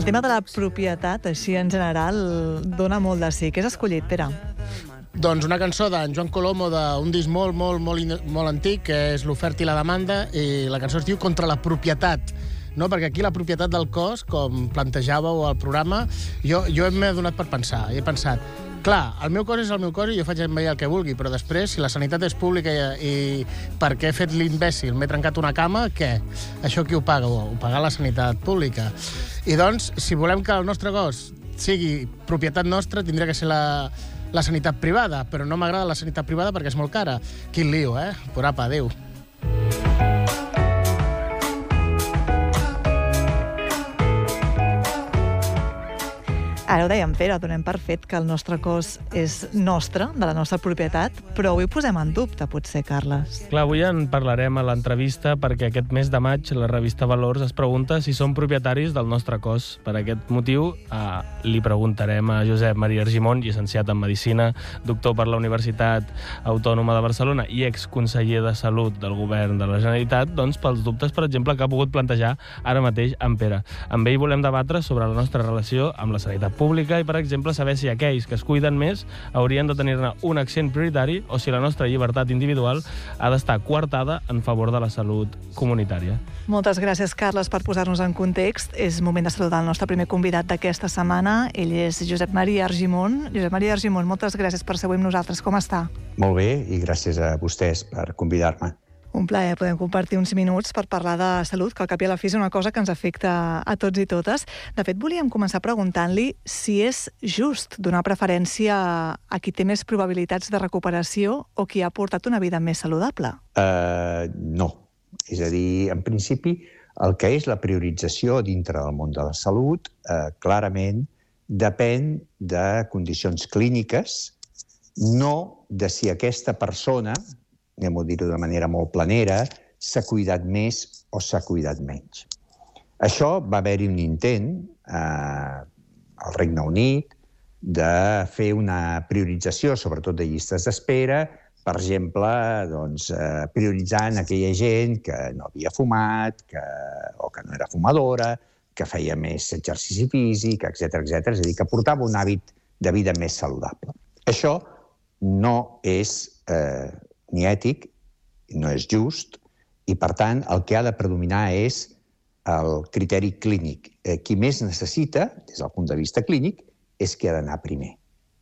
El tema de la propietat, així en general, dona molt de sí. Què has escollit, Pere? Doncs una cançó d'en Joan Colomo d'un disc molt antic, que és L'oferta i la demanda, i la cançó es diu Contra la propietat. No? Perquè aquí la propietat del cos, com plantejàveu al programa, jo m'he donat per pensar. He pensat, clar, el meu cos és el meu cos i jo faig amb ell el que vulgui, però després, si la sanitat és pública i perquè he fet l'imbècil, m'he trencat una cama, què? Això qui ho paga? Ho paga la sanitat pública. I doncs, si volem que el nostre cos sigui propietat nostra, tindria que ser la sanitat privada, però no m'agrada la sanitat privada perquè és molt cara. Quin lío, Por apa, adéu. Ara ho dèiem, Pere, donem per fet que el nostre cos és nostre, de la nostra propietat, però avui posem en dubte, potser, Carles. Clar, avui en parlarem a l'entrevista perquè aquest mes de maig la revista Valors es pregunta si som propietaris del nostre cos. Per aquest motiu li preguntarem a Josep Maria Argimon, llicenciat en Medicina, doctor per la Universitat Autònoma de Barcelona i exconseller de Salut del Govern de la Generalitat, doncs pels dubtes, per exemple, que ha pogut plantejar ara mateix en Pere. Amb ell volem debatre sobre la nostra relació amb la sanitat pública i, per exemple, saber si aquells que es cuiden més haurien de tenir-ne un accent prioritari o si la nostra llibertat individual ha d'estar coartada en favor de la salut comunitària. Moltes gràcies, Carles, per posar-nos en context. És moment de saludar el nostre primer convidat d'aquesta setmana. Ell és Josep Maria Argimon. Josep Maria Argimon, moltes gràcies per ser avui amb nosaltres. Com està? Molt bé, i gràcies a vostès per convidar-me. Un plaer, podem compartir uns minuts per parlar de salut, que al cap i a la fi és una cosa que ens afecta a tots i totes. De fet, volíem començar preguntant-li si és just donar preferència a qui té més probabilitats de recuperació o qui ha portat una vida més saludable. No. És a dir, en principi, el que és la priorització dintre del món de la salut clarament depèn de condicions clíniques, no de si aquesta persona, anem-ho a dir de manera molt planera, s'ha cuidat més o s'ha cuidat menys. Això va haver-hi un intent al Regne Unit de fer una priorització, sobretot de llistes d'espera, per exemple, prioritzant aquella gent que no havia fumat o que no era fumadora, que feia més exercici físic, etc. És a dir, que portava un hàbit de vida més saludable. Això no és ni ètic, no és just, i per tant el que ha de predominar és el criteri clínic. Qui més necessita, des del punt de vista clínic, és qui ha d'anar primer.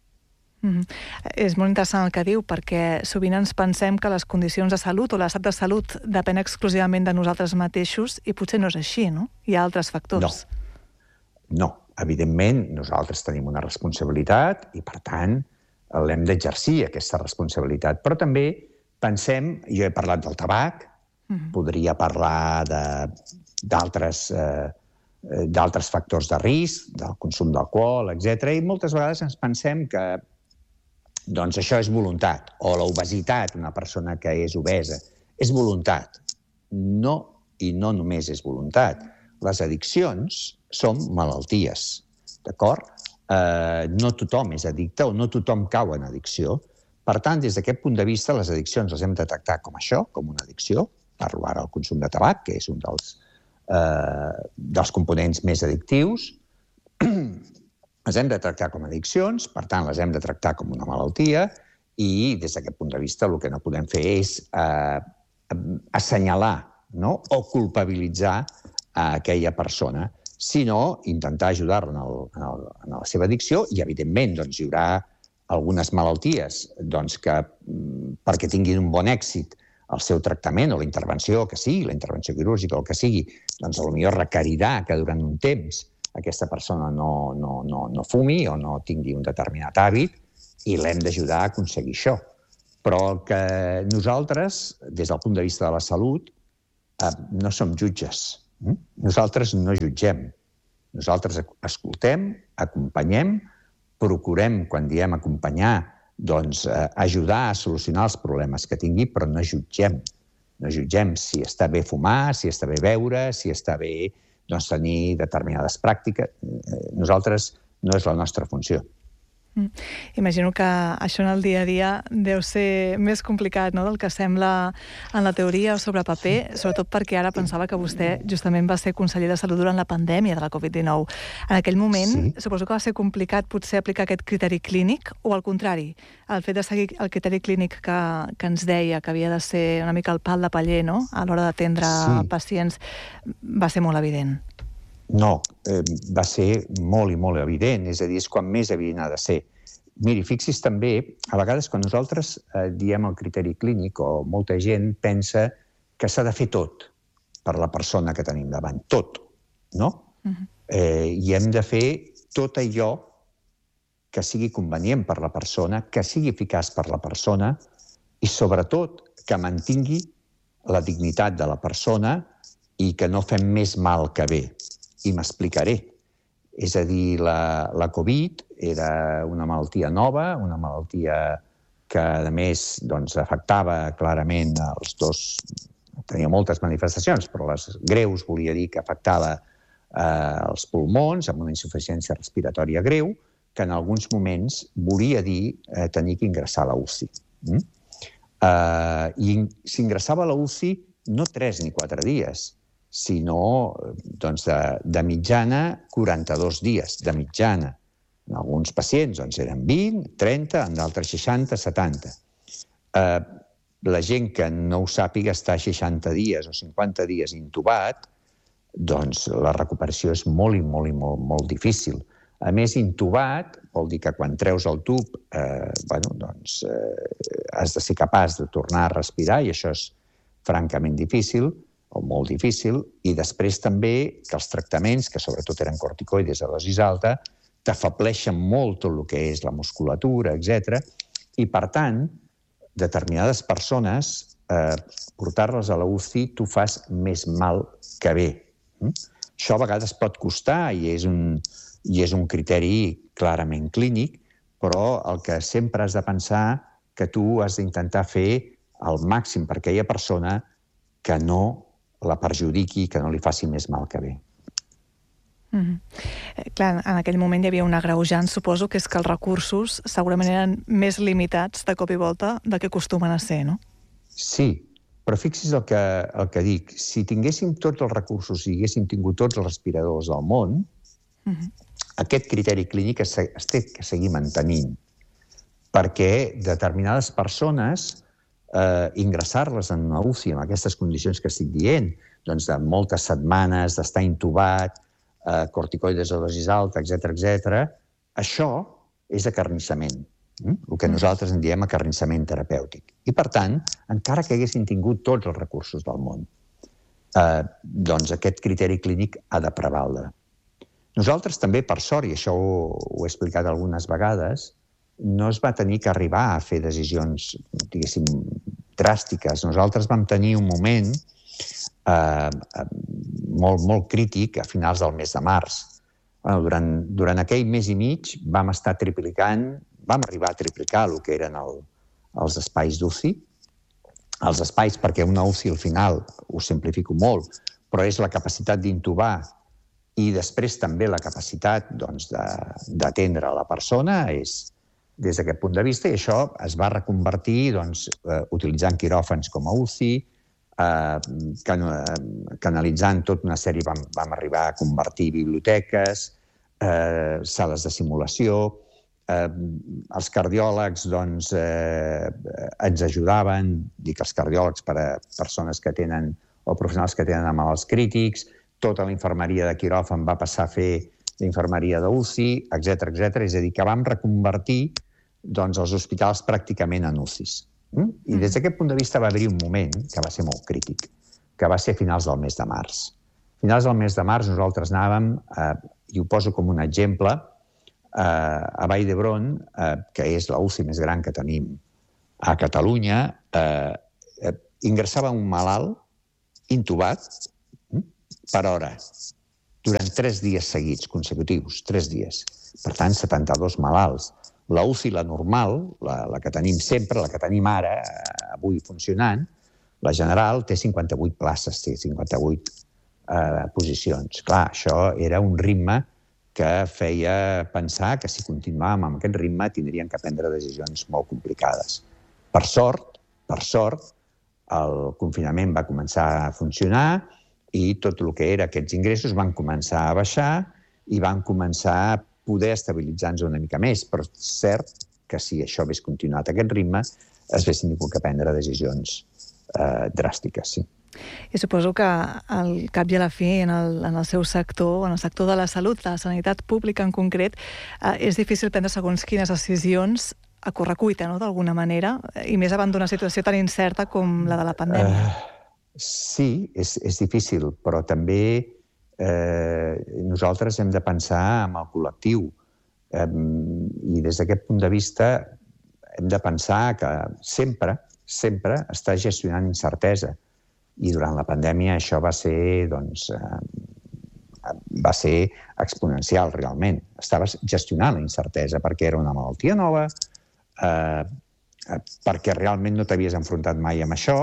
És molt interessant el que diu, perquè sovint ens pensem que les condicions de salut o l'estat de salut depèn exclusivament de nosaltres mateixos i potser no és així, no? Hi ha altres factors. No. Evidentment, nosaltres tenim una responsabilitat i, per tant, l'hem d'exercir, aquesta responsabilitat. Però també pensem, jo he parlat del tabac, podria parlar d'altres factors de risc, del consum d'alcohol, etc. I moltes vegades ens pensem que això és voluntat, o l'obesitat, una persona que és obesa, és voluntat. No, i no només és voluntat. Les addiccions són malalties, d'acord? No tothom és addicte o no tothom cau en addicció. Per tant, des d'aquest punt de vista, les addiccions les hem de tractar com això, com una addicció. Parlo ara del consum de tabac, que és un dels components més addictius. Les hem de tractar com a addiccions, per tant, les hem de tractar com una malaltia i, des d'aquest punt de vista, el que no podem fer és assenyalar o culpabilitzar a aquella persona, sinó intentar ajudar-la en la seva addicció i, evidentment, hi haurà algunes malalties que perquè tinguin un bon èxit el seu tractament o la intervenció que sigui, la intervenció quirúrgica o el que sigui, potser requerirà que durant un temps aquesta persona no fumi o no tingui un determinat hàbit i l'hem d'ajudar a aconseguir això. Però que nosaltres, des del punt de vista de la salut, no som jutges. Nosaltres no jutgem. Nosaltres escoltem, acompanyem, procurem, quan diem acompanyar, ajudar a solucionar els problemes que tingui, però no jutgem. No jutgem si està bé fumar, si està bé beure, si està bé tenir determinades pràctiques. Nosaltres no és la nostra funció. Imagino que això en el dia a dia deu ser més complicat, no?, del que sembla en la teoria o sobre paper, sobretot perquè ara pensava que vostè justament va ser conseller de Salut durant la pandèmia de la Covid-19. En aquell moment, suposo que va ser complicat potser aplicar aquest criteri clínic, o al contrari, el fet de seguir el criteri clínic que ens deia que havia de ser una mica el pal de paller, no?, a l'hora d'atendre pacients, va ser molt evident. No, va ser molt i molt evident, és a dir, és quan més evident ha de ser. Miri, fixi's també, a vegades quan nosaltres diem el criteri clínic, o molta gent pensa que s'ha de fer tot per la persona que tenim davant, tot, no? I hem de fer tot allò que sigui convenient per la persona, que sigui eficaç per la persona i, sobretot, que mantingui la dignitat de la persona i que no fem més mal que bé. I m'explicaré. És a dir, la Covid era una malaltia nova, una malaltia que, a més, afectava clarament els dos... Tenia moltes manifestacions, però les greus volia dir que afectava els pulmons, amb una insuficiència respiratòria greu, que en alguns moments volia dir tenir que ingressar a la UCI. I s'ingressava a la UCI no 3 ni 4 dies, sinó de mitjana 42 dies, de mitjana. En alguns pacients eren 20, 30, en d'altres 60, 70. La gent que no ho sàpiga està 60 dies o 50 dies intubat, doncs la recuperació és molt i molt i molt difícil. A més, intubat vol dir que quan treus el tub has de ser capaç de tornar a respirar i això és francament difícil, o molt difícil, i després també que els tractaments, que sobretot eren corticoides a dosis alta, t'afableixen molt tot el que és la musculatura, etc. I, per tant, determinades persones, portar-les a la UCI t'ho fas més mal que bé. Això a vegades pot costar i és un criteri clarament clínic, però el que sempre has de pensar que tu has d'intentar fer el màxim per aquella persona que no la perjudiqui, que no li faci més mal que bé. Clar, en aquell moment hi havia un agreujant, suposo, que és que els recursos segurament eren més limitats de cop i volta del que acostumen a ser, no? Sí, però fixi's el que dic. Si tinguéssim tots els recursos i haguéssim tingut tots els respiradors del món, aquest criteri clínic es té que seguir mantenint, perquè determinades persones ingressar-les en una UCI en aquestes condicions que estic dient, doncs de moltes setmanes, d'estar intubat, corticoides a dosis alta, etc., això és acarnissament, el que nosaltres en diem acarnissament terapèutic. I, per tant, encara que haguessin tingut tots els recursos del món, doncs aquest criteri clínic ha de prevaldre. Nosaltres també, per sort, i això ho he explicat algunes vegades, no es va tenir que arribar a fer decisions, diguéssim, dràstiques. Nosaltres vam tenir un moment molt crític a finals del mes de març. Durant aquell mes i mig vam estar triplicant, vam arribar a triplicar el que eren els espais d'UCI. Els espais, perquè una UCI al final, ho simplifico molt, però és la capacitat d'intubar i després també la capacitat d'atendre la persona, és des d'aquest punt de vista, i això es va reconvertir utilitzant quiròfans com a UCI, canalitzant tota una sèrie, vam arribar a convertir biblioteques, sales de simulació, els cardiòlegs ens ajudaven, dic els cardiòlegs per a persones que tenen, o professionals que tenen malalts crítics, tota la infermeria de quiròfan va passar a fer l'infermeria d'UCI, etc. És a dir, que vam reconvertir els hospitals pràcticament en UCIs. I des d'aquest punt de vista va haver-hi un moment que va ser molt crític, que va ser a finals del mes de març. A finals del mes de març nosaltres anàvem, i ho poso com un exemple, a Vall d'Hebron, que és la UCI més gran que tenim a Catalunya, ingressava un malalt intubat per hora, durant 3 dies seguits, consecutius, 3 dies. Per tant, 72 malalts. La UCI, la normal, la que tenim sempre, la que tenim ara, avui funcionant, la general té 58 places, té 58 posicions. Clar, això era un ritme que feia pensar que si continuàvem amb aquest ritme tindríem que prendre decisions molt complicades. Per sort, el confinament va començar a funcionar i tot el que era aquests ingressos van començar a baixar i van començar a poder estabilitzar-nos una mica més. Però és cert que si això hagués continuat a aquest ritme, es haguessin tingut que prendre decisions dràstiques, sí. I suposo que al cap i a la fi, en el seu sector, en el sector de la salut, de la sanitat pública en concret, és difícil prendre segons quines decisions a correcuita, no?, d'alguna manera, i més davant d'una situació tan incerta com la de la pandèmia. Sí, és difícil, però també nosaltres hem de pensar en el col·lectiu. I des d'aquest punt de vista hem de pensar que sempre està gestionant incertesa. I durant la pandèmia això va ser exponencial, realment. Estaves gestionant la incertesa perquè era una malaltia nova, perquè realment no t'havies enfrontat mai amb això,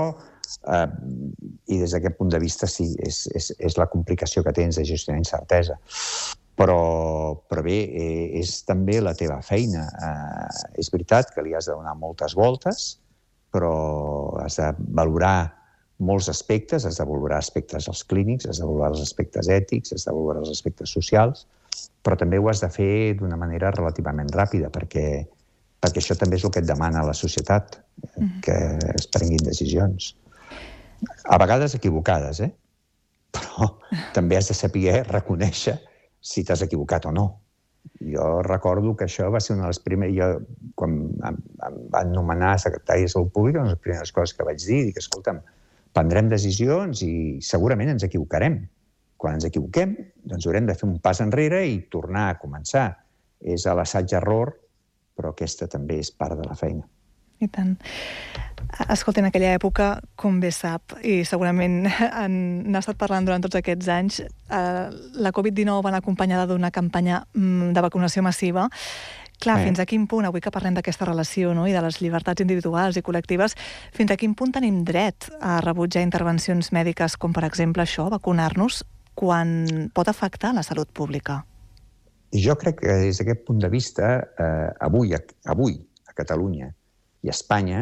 i des d'aquest punt de vista sí, és la complicació que tens de gestionar incertesa. Però bé, és també la teva feina. És veritat que li has de donar moltes voltes, però has de valorar molts aspectes, has de valorar aspectes dels clínics, has de valorar els aspectes ètics, has de valorar els aspectes socials, però també ho has de fer d'una manera relativament ràpida, perquè això també és el que et demana la societat, que es prenguin decisions. A vegades equivocades, però també has de saber reconèixer si t'has equivocat o no. Jo recordo que això va ser una de les primeres... Quan em van nomenar secretari de Salut Pública, una de les primeres coses que vaig dir, dic, escolta'm, prendrem decisions i segurament ens equivocarem. Quan ens equivoquem, doncs haurem de fer un pas enrere i tornar a començar. És a l'assaig-error, però aquesta també és part de la feina. I tant. Escolta, en aquella època, com bé sap, i segurament n'ha estat parlant durant tots aquests anys, la Covid-19 va anar acompanyada d'una campanya de vacunació massiva. Clar, fins a quin punt, avui que parlem d'aquesta relació, no?, i de les llibertats individuals i col·lectives, fins a quin punt tenim dret a rebutjar intervencions mèdiques com, per exemple, això, vacunar-nos, quan pot afectar la salut pública? Jo crec que des d'aquest punt de vista, avui a Catalunya i a Espanya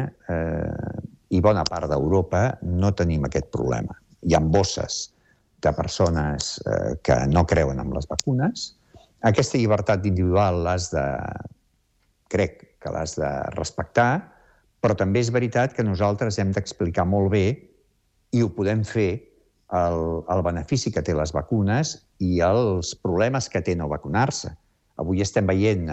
i bona part d'Europa no tenim aquest problema. Hi ha bosses de persones que no creuen en les vacunes. Aquesta llibertat individual crec que l'has de respectar, però també és veritat que nosaltres hem d'explicar molt bé, i ho podem fer, el benefici que té les vacunes i els problemes que té no vacunar-se. Avui estem veient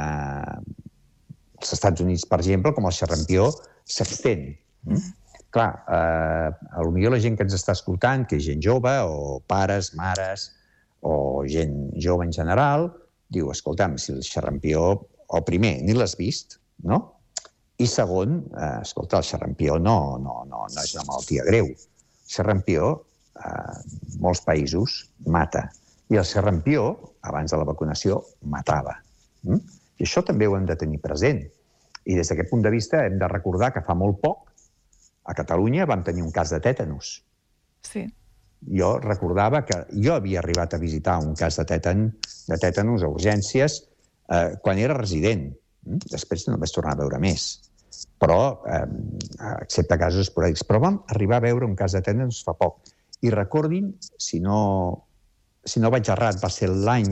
als Estats Units, per exemple, com el xerrampió s'estén. Clar, potser la gent que ens està escoltant, que és gent jove, o pares, mares, o gent jove en general, diu, escolta'm, si el xerrampió, o primer, ni l'has vist, no? I segon, escolta, el xerrampió no és una malaltia greu. El xerrampió, molts països, mata. I el xerrampió, abans de la vacunació, matava. I això també ho hem de tenir present. I des d'aquest punt de vista hem de recordar que fa molt poc a Catalunya vam tenir un cas de tètanus. Sí. Jo recordava que jo havia arribat a visitar un cas de tètanus a urgències quan era resident. Després no vaig tornar a veure més. Però, excepte casos esporàdics. Però vam arribar a veure un cas de tètanus fa poc. I recordin, si no vaig errat, va ser l'any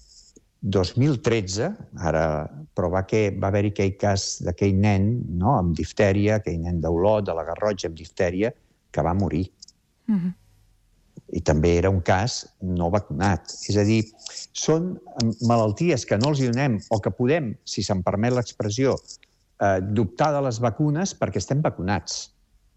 2013, però va haver-hi aquell cas d'aquell nen amb diftèria, aquell nen d'Olot, de la Garrotxa amb diftèria, que va morir. I també era un cas no vacunat. És a dir, són malalties que no els donem o que podem, si se'm permet l'expressió, dubtar de les vacunes perquè estem vacunats.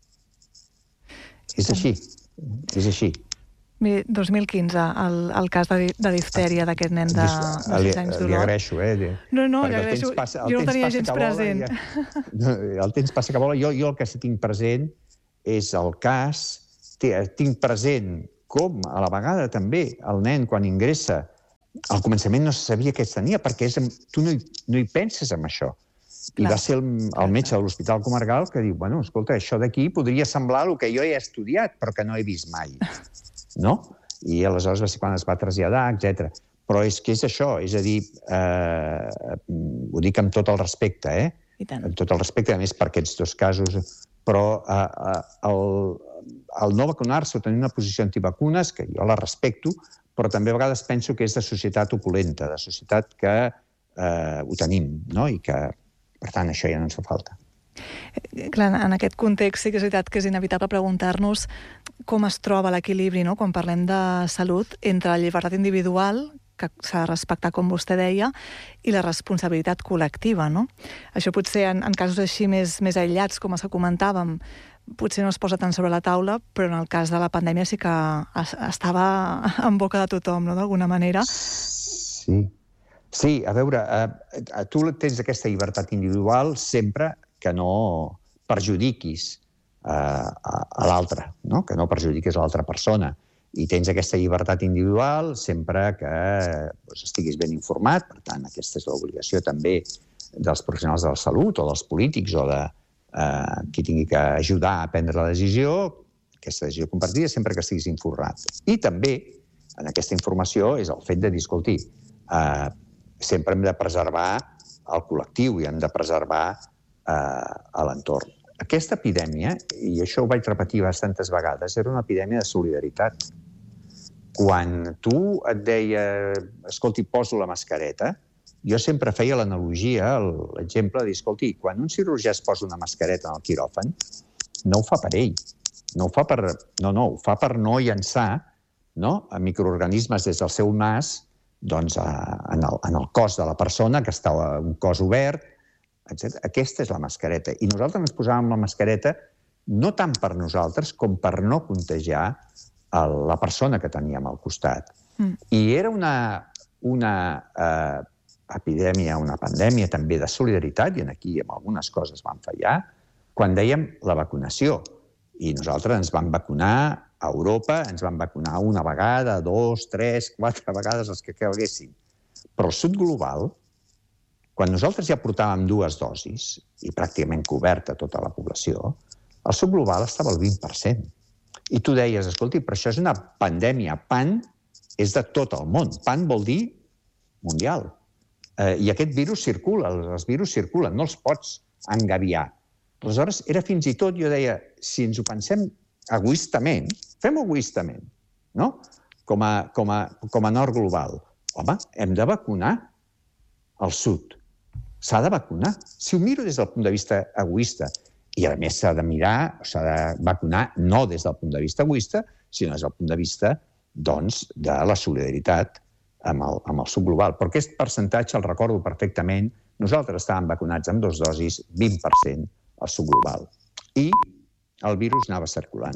És així. És així. Bé, 2015, el cas de diftèria d'aquest nen de 6 anys d'Olot. Li agraeixo, No, li agraeixo. Jo no tenia gens present. El temps passa que vola. Jo el que sí tinc present és el cas, tinc present com a la vegada també el nen quan ingressa, al començament no se sabia què es tenia, perquè tu no hi penses en això. I va ser el metge de l'Hospital Comarcal que diu, bueno, escolta, això d'aquí podria semblar el que jo he estudiat, però que no he vist mai. No? I aleshores va ser quan es va traslladar, etc. Però és que és això, és a dir, ho dic amb tot el respecte, amb tot el respecte, a més, per aquests dos casos, però el no vacunar-se o tenir una posició antivacunes, que jo la respecto, però també a vegades penso que és de societat opulenta, de societat que ho tenim, no? I que, per tant, això ja no ens fa falta. Clar, en aquest context sí que és veritat que és inevitable preguntar-nos com es troba l'equilibri, no?, quan parlem de salut, entre la llibertat individual, que s'ha de respectar, com vostè deia, i la responsabilitat col·lectiva, no? Això potser en casos així més aïllats, com els que comentàvem, potser no es posa tant sobre la taula, però en el cas de la pandèmia sí que estava en boca de tothom, no?, d'alguna manera. Sí, a veure, tu tens aquesta llibertat individual sempre que no perjudiquis a l'altre, no? Que no perjudiquis a l'altra persona. I tens aquesta llibertat individual sempre que estiguis ben informat. Per tant, aquesta és l'obligació també dels professionals de la salut o dels polítics o de qui tingui que ajudar a prendre la decisió, aquesta decisió compartida, sempre que estiguis informat. I també, en aquesta informació, és el fet de dir, escolti, sempre hem de preservar el col·lectiu i hem de preservar l'entorn. Aquesta epidèmia, i això ho vaig repetir bastantes vegades, era una epidèmia de solidaritat. Quan tu et deia, escolti, poso la mascareta, jo sempre feia l'analogia, l'exemple de dir, escolti, quan un cirurgià es posa una mascareta en el quiròfan, no ho fa per ell, ho fa per no llançar microorganismes des del seu nas en el cos de la persona, que està un cos obert, etc. Aquesta és la mascareta. I nosaltres ens posàvem la mascareta no tant per nosaltres com per no contagiar la persona que teníem al costat. I era una epidèmia, una pandèmia també de solidaritat, i aquí en algunes coses vam fallar, quan dèiem la vacunació. I nosaltres ens vam vacunar a Europa, ens vam vacunar una vegada, 2, 3, 4 vegades, els que calguessin. Però el sud global, quan nosaltres ja portàvem 2 dosis, i pràcticament coberta tota la població, el sud global estava al 20%. I tu deies, escolti, però això és una pandèmia. PAN és de tot el món. PAN vol dir mundial. I aquest virus circula, els virus circulen, no els pots engabiar. Aleshores, era fins i tot, jo deia, si ens ho pensem egoistament, fem-ho egoistament, no? Com a nord global. Home, hem de vacunar el sud. S'ha de vacunar. Si ho miro des del punt de vista egoista, i a més s'ha de mirar, s'ha de vacunar no des del punt de vista egoista, sinó des del punt de vista, doncs, de la solidaritat amb el sud global. Però aquest percentatge el recordo perfectament. Nosaltres estàvem vacunats amb 2 dosis, 20% al sud global. I el virus anava circulant.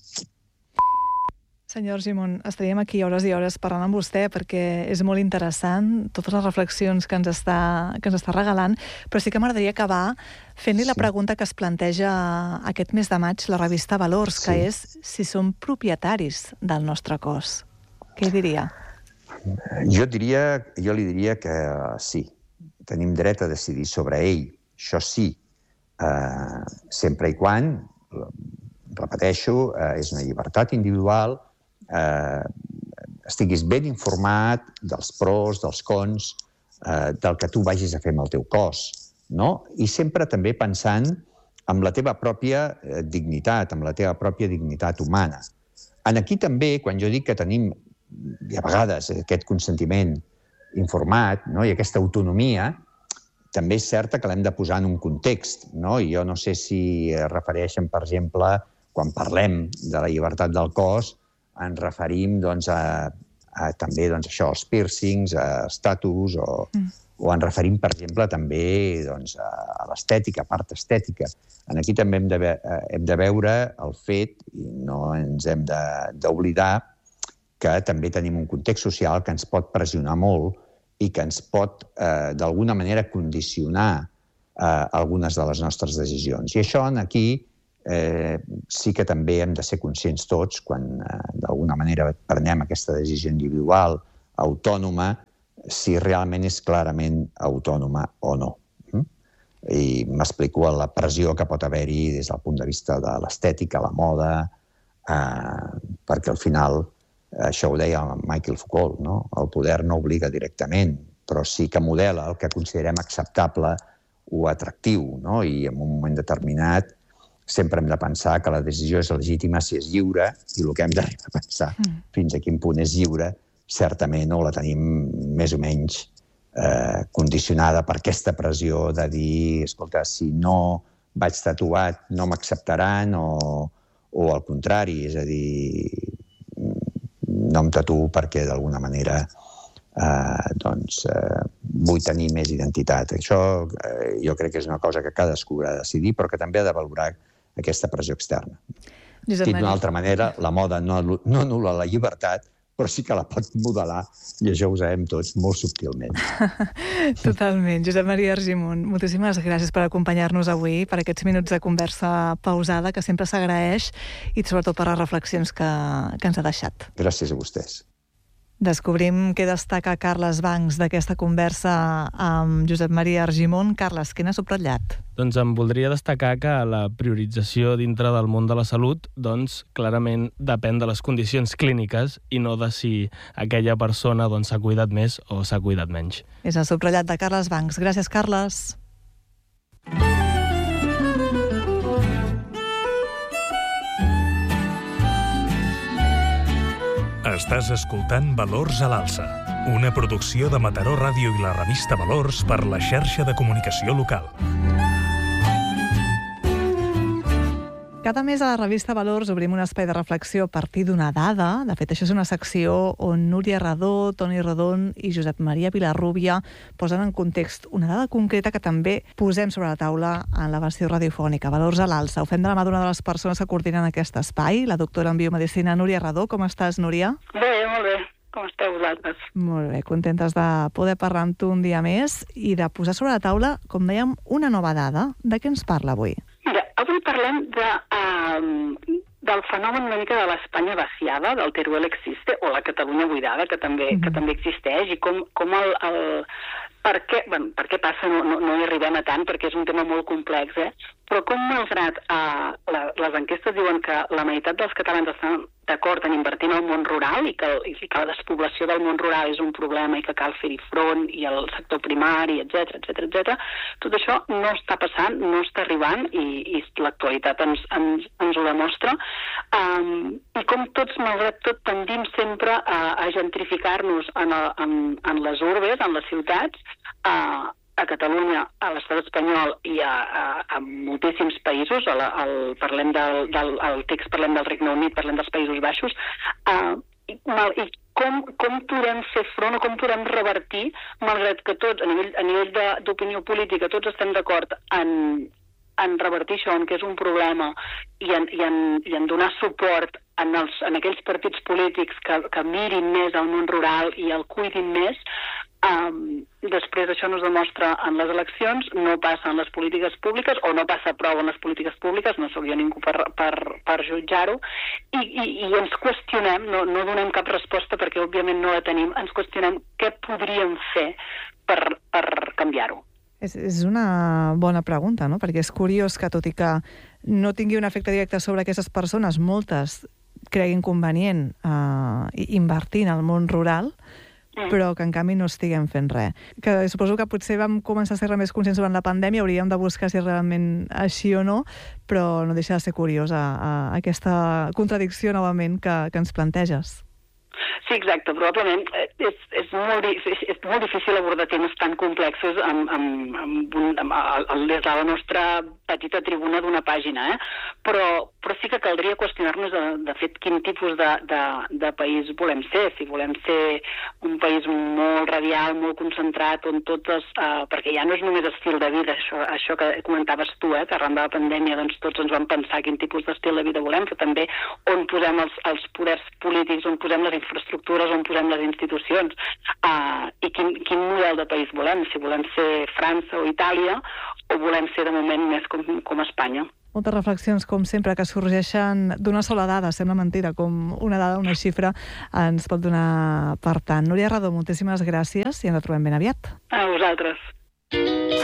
Senyor Argimon, estaríem aquí hores i hores parlant amb vostè perquè és molt interessant totes les reflexions que ens està regalant, però sí que m'agradaria acabar fent-li la pregunta que es planteja aquest mes de maig la revista Valors, que és si som propietaris del nostre cos. Què diria? Jo li diria que sí. Tenim dret a decidir sobre ell. Això sí. Sempre i quan, repeteixo, és una llibertat individual, estiguis ben informat dels pros, dels cons, del que tu vagis a fer amb el teu cos, no? I sempre també pensant en la teva pròpia dignitat, amb la teva pròpia dignitat humana. Aquí també, quan jo dic que tenim, a vegades, aquest consentiment informat, no? I aquesta autonomia, també és certa que l'hem de posar en un context, no? I jo no sé si es refereixen, per exemple, quan parlem de la llibertat del cos, ens referim també als piercings, als tatus, o ens referim, per exemple, també a l'estètica, a part estètica. Aquí també hem de veure el fet, i no ens hem d'oblidar, que també tenim un context social que ens pot pressionar molt i que ens pot, d'alguna manera, condicionar algunes de les nostres decisions. I això aquí sí que també hem de ser conscients tots quan d'alguna manera prenem aquesta decisió individual, autònoma, si realment és clarament autònoma o no. I m'explico la pressió que pot haver-hi des del punt de vista de l'estètica, la moda, perquè al final Això ho deia Michael Foucault, no? El poder no obliga directament, però sí que modela el que considerem acceptable o atractiu, no? I en un moment determinat sempre hem de pensar que la decisió és legítima si és lliure, i el que hem d'arribar a pensar fins a quin punt és lliure, certament o la tenim més o menys condicionada per aquesta pressió de dir, escolta, si no vaig tatuat no m'acceptaran, o al contrari, és a dir, no em tatuo perquè d'alguna manera vull tenir més identitat. Això jo crec que és una cosa que cadascú ha de decidir, però que també ha de valorar aquesta pressió externa. Dit d'una altra manera, la moda no anul·la la llibertat, però sí que la pot modelar, i això ho sabem tots molt subtilment. Totalment. Josep Maria Argimon, moltíssimes gràcies per acompanyar-nos avui, per aquests minuts de conversa pausada, que sempre s'agraeix, i sobretot per les reflexions que ens ha deixat. Gràcies a vostès. Descobrim què destaca Carles Bancs d'aquesta conversa amb Josep Maria Argimon. Carles, què n'ha subratllat? Doncs em voldria destacar que la priorització dintre del món de la salut, doncs, clarament depèn de les condicions clíniques i no de si aquella persona s'ha cuidat més o s'ha cuidat menys. És el subratllat de Carles Bancs. Gràcies, Carles. Estàs escoltant Valors a l'Alça, una producció de Mataró Ràdio i la revista Valors per la xarxa de comunicació local. Cada mes a la revista Valors obrim un espai de reflexió a partir d'una dada. De fet, això és una secció on Núria Redó, Toni Rodon i Josep Maria Vilarrúbia posen en context una dada concreta que també posem sobre la taula en la versió radiofònica. Valors a l'Alça. Ho fem de la mà d'una de les persones que coordinen aquest espai, la doctora en biomedicina Núria Redó. Com estàs, Núria? Bé, molt bé. Com esteu vosaltres? Molt bé, contentes de poder parlar amb tu un dia més i de posar sobre la taula, com dèiem, una nova dada. De què ens parla avui? Mira, avui parlem del fenomen una mica de l'Espanya vaciada, del Teruel existe, o la Catalunya buidada, que també existeix, i com per què passa, no hi arribem a tant, perquè és un tema molt complex, però com malgrat les enquestes diuen que la meitat dels catalans estan d'acord en invertir en el món rural i que la despoblació del món rural és un problema i que cal fer-hi front, i el sector primari, etc. Tot això no està passant, no està arribant, i l'actualitat ens ho demostra. I com tots, malgrat tot, tendim sempre a gentrificar-nos en les urbes, en les ciutats, a Catalunya, a l'estat espanyol i a moltíssims països. Parlem del text, parlem del Regne Unit, parlem dels Països Baixos, i com podem fer front o com podem revertir, malgrat que tots, a nivell d'opinió política, tots estem d'acord en revertir això, que és un problema, i en donar suport en aquells partits polítics que mirin més al món rural i el cuidin més. Després això no es demostra en les eleccions, no passa en les polítiques públiques, o no passa prou en les polítiques públiques, no sóc jo ningú per jutjar-ho, i ens qüestionem, no donem cap resposta perquè òbviament no la tenim, ens qüestionem què podríem fer per canviar-ho. És una bona pregunta, no? Perquè és curiós que, tot i que no tingui un efecte directe sobre aquestes persones, moltes creguin convenient invertir en el món rural, però que en canvi no estiguem fent res. Que suposo que potser vam començar a ser més conscients durant la pandèmia, hauríem de buscar si és realment així o no, però no deixa de ser curiosa aquesta contradicció novament que ens planteges. Sí, exacte. Probablement és molt difícil abordar temes tan complexos des de la nostra petita tribuna d'una pàgina, però sí que caldria qüestionar-nos de fet quin tipus de país volem ser. Si volem ser un país molt radial, molt concentrat, on totes... perquè ja no és només estil de vida, això que comentaves tu, que arran de la pandèmia doncs tots ens vam pensar quin tipus d'estil de vida volem, però també on posem els poders polítics, on posem les infraestructures, on posem les institucions, i quin model de país volem, si volem ser França o Itàlia, o volem ser de moment més com Espanya. Moltes reflexions, com sempre, que sorgeixen d'una sola dada, sembla mentida, com una dada, una xifra, ens pot donar per tant. Núria Redó, moltíssimes gràcies i ens trobem ben aviat. A vosaltres.